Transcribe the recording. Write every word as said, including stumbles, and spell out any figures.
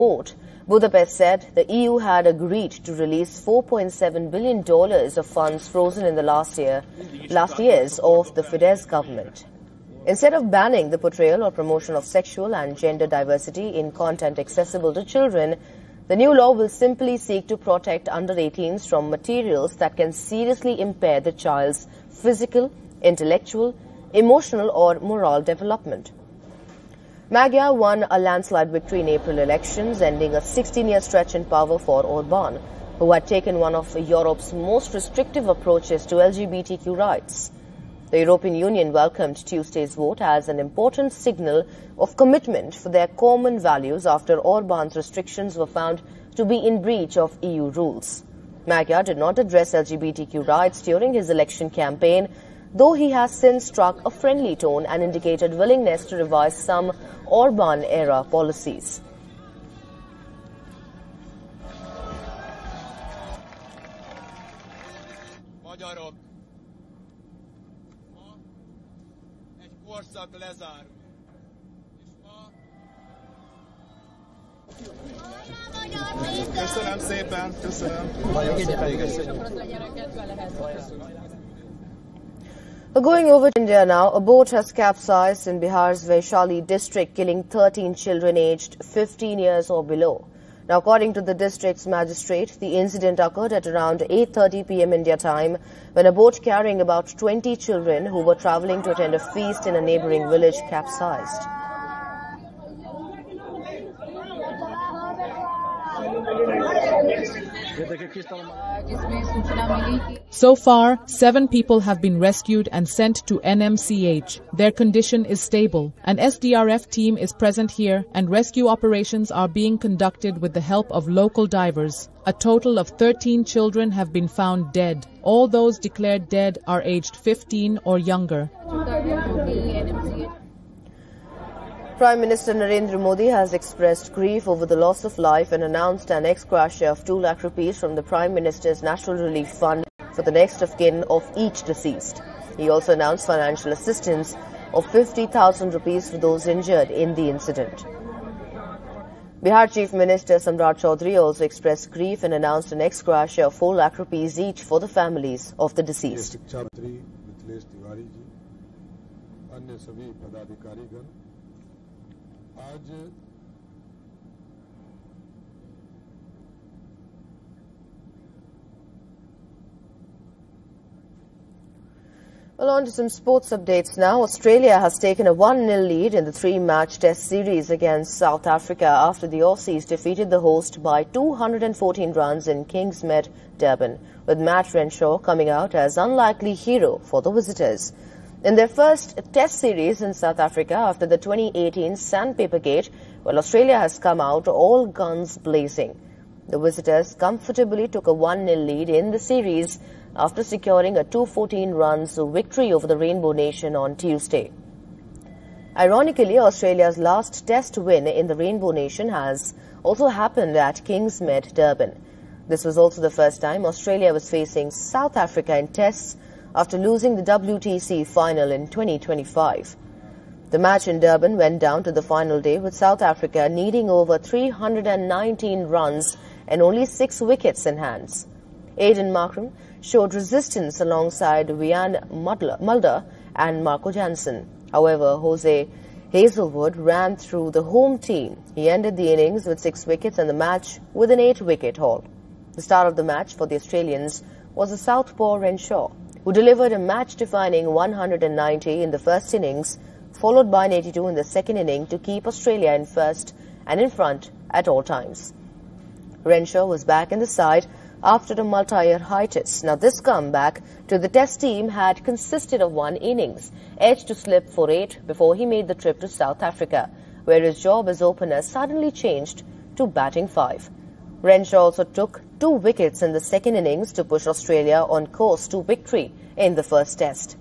report, Budapest said the E U had agreed to release four point seven billion dollars of funds frozen in the last year, last years of the Fidesz government. Instead of banning the portrayal or promotion of sexual and gender diversity in content accessible to children, the new law will simply seek to protect under eighteens from materials that can seriously impair the child's physical, intellectual, emotional or moral development. Magyar won a landslide victory in April elections, ending a sixteen-year stretch in power for Orbán, who had taken one of Europe's most restrictive approaches to L G B T Q rights. The European Union welcomed Tuesday's vote as an important signal of commitment for their common values after Orbán's restrictions were found to be in breach of E U rules. Magyar did not address L G B T Q rights during his election campaign, though he has since struck a friendly tone and indicated willingness to revise some Orbán-era policies. Magyarok, ma egy korszak lezárul. Köszönöm szépen, köszönöm. Going over to India now, a boat has capsized in Bihar's Vaishali district, killing thirteen children aged fifteen years or below. Now, according to the district's magistrate, the incident occurred at around eight thirty p m India time when a boat carrying about twenty children who were travelling to attend a feast in a neighbouring village capsized. So far, seven people have been rescued and sent to N M C H. Their condition is stable. An S D R F team is present here and rescue operations are being conducted with the help of local divers. A total of thirteen children have been found dead. All those declared dead are aged fifteen or younger. Prime Minister Narendra Modi has expressed grief over the loss of life and announced an ex gratia of two lakh rupees from the Prime Minister's National Relief Fund for the next of kin of each deceased. He also announced financial assistance of fifty thousand rupees for those injured in the incident. Bihar Chief Minister Samrat Chaudhary also expressed grief and announced an ex gratia of four lakh rupees each for the families of the deceased. Well, on to some sports updates now. Australia has taken a one nil lead in the three-match test series against South Africa after the Aussies defeated the host by two hundred fourteen runs in Kingsmead, Durban, with Matt Renshaw coming out as unlikely hero for the visitors. In their first test series in South Africa after the twenty eighteen Sandpaper Gate, well, Australia has come out all guns blazing. The visitors comfortably took a one nil lead in the series after securing a two hundred fourteen runs victory over the Rainbow Nation on Tuesday. Ironically, Australia's last test win in the Rainbow Nation has also happened at Kingsmead, Durban. This was also the first time Australia was facing South Africa in tests after losing the W T C final in twenty twenty-five. The match in Durban went down to the final day with South Africa needing over three hundred nineteen runs and only six wickets in hands. Aiden Markram showed resistance alongside Wian Mulder and Marco Jansen. However, Jose Hazelwood ran through the home team. He ended the innings with six wickets and the match with an eight-wicket haul. The star of the match for the Australians was the southpaw Renshaw, who delivered a match-defining one hundred ninety in the first innings, followed by an eighty-two in the second inning to keep Australia in first and in front at all times. Renshaw was back in the side after a multi-year hiatus. Now, this comeback to the Test team had consisted of one innings, edged to slip for eight before he made the trip to South Africa, where his job as opener suddenly changed to batting five. Renshaw also took two wickets in the second innings to push Australia on course to victory in the first Test.